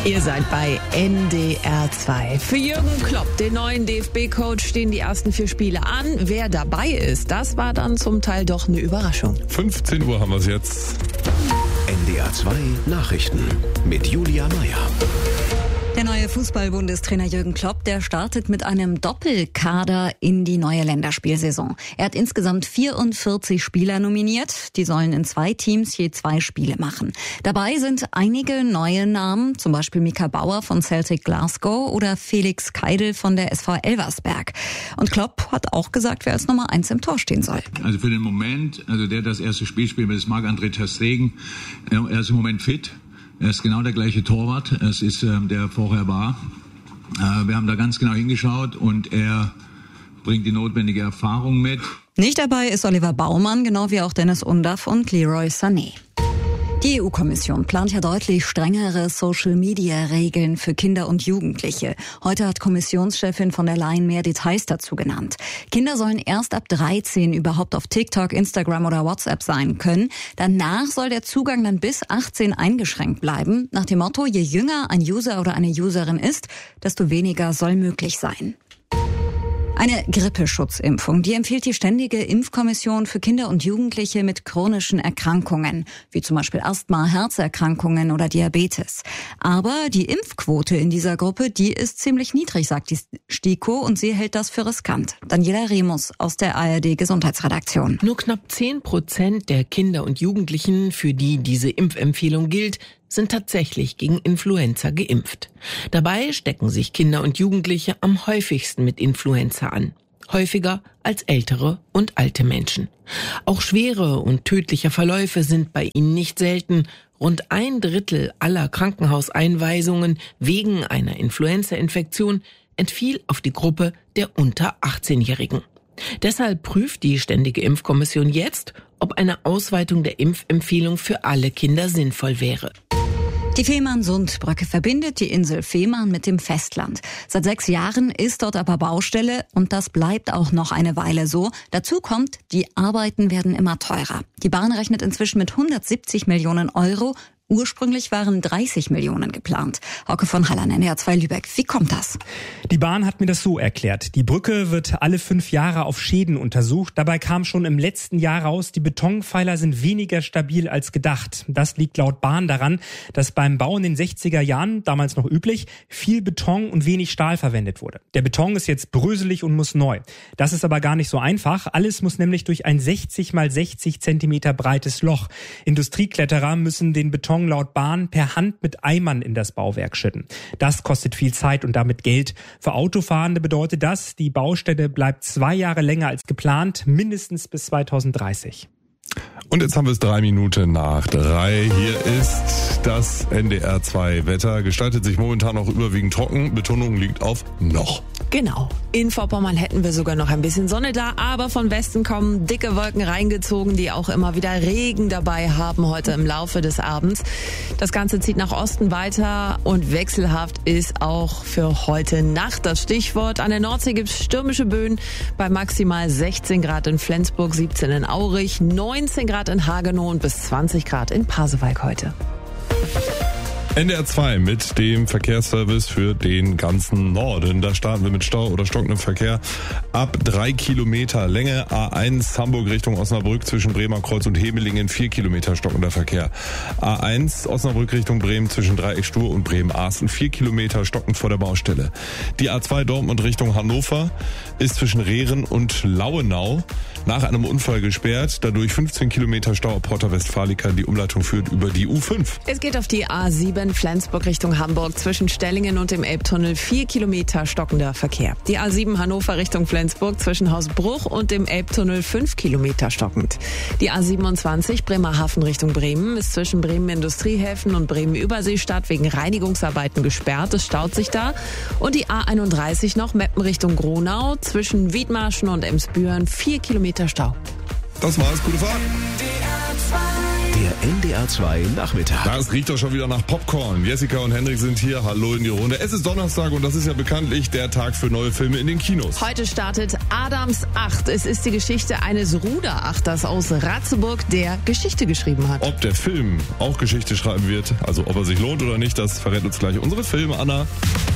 Ihr seid bei NDR 2. Für Jürgen Klopp, den neuen DFB-Coach, stehen die ersten 4 Spiele an. Wer dabei ist, das war dann zum Teil doch eine Überraschung. 15 Uhr haben wir es jetzt. NDR 2 Nachrichten mit Julia Meyer. Der neue Fußball-Bundestrainer Jürgen Klopp, der startet mit einem Doppelkader in die neue Länderspielsaison. Er hat insgesamt 44 Spieler nominiert. Die sollen in 2 Teams je 2 Spiele machen. Dabei sind einige neue Namen, zum Beispiel Mika Bauer von Celtic Glasgow oder Felix Keidel von der SV Elversberg. Und Klopp hat auch gesagt, wer als Nummer 1 im Tor stehen soll. Also für den Moment, der das erste Spiel spielt, ist Marc-André ter Stegen. Er ist im Moment fit. Er ist genau der gleiche Torwart, es ist der vorher war. Wir haben da ganz genau hingeschaut und er bringt die notwendige Erfahrung mit. Nicht dabei ist Oliver Baumann, genau wie auch Dennis Undaff und Leroy Sané. Die EU-Kommission plant ja deutlich strengere Social-Media-Regeln für Kinder und Jugendliche. Heute hat Kommissionschefin von der Leyen mehr Details dazu genannt. Kinder sollen erst ab 13 überhaupt auf TikTok, Instagram oder WhatsApp sein können. Danach soll der Zugang dann bis 18 eingeschränkt bleiben. Nach dem Motto, je jünger ein User oder eine Userin ist, desto weniger soll möglich sein. Eine Grippeschutzimpfung, die empfiehlt die Ständige Impfkommission für Kinder und Jugendliche mit chronischen Erkrankungen, wie zum Beispiel Asthma, Herzerkrankungen oder Diabetes. Aber die Impfquote in dieser Gruppe, die ist ziemlich niedrig, sagt die STIKO, und sie hält das für riskant. Daniela Remus aus der ARD-Gesundheitsredaktion. Nur knapp 10% der Kinder und Jugendlichen, für die diese Impfempfehlung gilt, sind tatsächlich gegen Influenza geimpft. Dabei stecken sich Kinder und Jugendliche am häufigsten mit Influenza an. Häufiger als ältere und alte Menschen. Auch schwere und tödliche Verläufe sind bei ihnen nicht selten. Rund 1/3 aller Krankenhauseinweisungen wegen einer Influenza-Infektion entfiel auf die Gruppe der unter 18-Jährigen. Deshalb prüft die Ständige Impfkommission jetzt, ob eine Ausweitung der Impfempfehlung für alle Kinder sinnvoll wäre. Die Fehmarnsundbrücke verbindet die Insel Fehmarn mit dem Festland. Seit 6 Jahren ist dort aber Baustelle und das bleibt auch noch eine Weile so. Dazu kommt, die Arbeiten werden immer teurer. Die Bahn rechnet inzwischen mit 170 Millionen Euro. Ursprünglich waren 30 Millionen geplant. Hauke von Hallern, NDR 2 Lübeck. Wie kommt das? Die Bahn hat mir das so erklärt. Die Brücke wird alle 5 Jahre auf Schäden untersucht. Dabei kam schon im letzten Jahr raus, die Betonpfeiler sind weniger stabil als gedacht. Das liegt laut Bahn daran, dass beim Bau in den 60er Jahren, damals noch üblich, viel Beton und wenig Stahl verwendet wurde. Der Beton ist jetzt bröselig und muss neu. Das ist aber gar nicht so einfach. Alles muss nämlich durch ein 60 mal 60 Zentimeter breites Loch. Industriekletterer müssen den Beton laut Bahn per Hand mit Eimern in das Bauwerk schütten. Das kostet viel Zeit und damit Geld. Für Autofahrende bedeutet das, die Baustelle bleibt 2 Jahre länger als geplant, mindestens bis 2030. Und jetzt haben wir es 3 Minuten nach 3. Hier ist das NDR 2 Wetter. Gestaltet sich momentan noch überwiegend trocken. Betonung liegt auf noch. Genau. In Vorpommern hätten wir sogar noch ein bisschen Sonne da, aber von Westen kommen dicke Wolken reingezogen, die auch immer wieder Regen dabei haben heute im Laufe des Abends. Das Ganze zieht nach Osten weiter und wechselhaft ist auch für heute Nacht das Stichwort. An der Nordsee gibt es stürmische Böen bei maximal 16 Grad in Flensburg, 17 in Aurich, 19 Grad in Hagenow und bis 20 Grad in Pasewalk heute. NDR 2 mit dem Verkehrsservice für den ganzen Norden. Da starten wir mit Stau oder stockendem Verkehr ab 3 Kilometer Länge. A1 Hamburg Richtung Osnabrück zwischen Bremer Kreuz und Hemelingen 4 Kilometer stockender Verkehr. A1 Osnabrück Richtung Bremen zwischen Dreieck Stur und Bremen-Ahsten 4 Kilometer stockend vor der Baustelle. Die A2 Dortmund Richtung Hannover ist zwischen Rehren und Lauenau nach einem Unfall gesperrt. Dadurch 15 Kilometer Stau ab Porta Westfalica. Die Umleitung führt über die U5. Es geht auf die A7 Flensburg Richtung Hamburg zwischen Stellingen und dem Elbtunnel 4 Kilometer stockender Verkehr. Die A7 Hannover Richtung Flensburg zwischen Hausbruch und dem Elbtunnel 5 Kilometer stockend. Die A27 Bremerhaven Richtung Bremen ist zwischen Bremen Industriehäfen und Bremen Überseestadt wegen Reinigungsarbeiten gesperrt. Es staut sich da. Und die A31 noch Meppen Richtung Gronau zwischen Wiedmarschen und Emsbüren 4 Kilometer Stau. Das war's. Gute Fahrt. Der NDR 2 Nachmittag. Das riecht doch schon wieder nach Popcorn. Jessica und Hendrik sind hier. Hallo in die Runde. Es ist Donnerstag und das ist ja bekanntlich der Tag für neue Filme in den Kinos. Heute startet Adams Acht. Es ist die Geschichte eines Ruderachters aus Ratzeburg, der Geschichte geschrieben hat. Ob der Film auch Geschichte schreiben wird, also ob er sich lohnt oder nicht, das verrät uns gleich unsere Filme, Anna.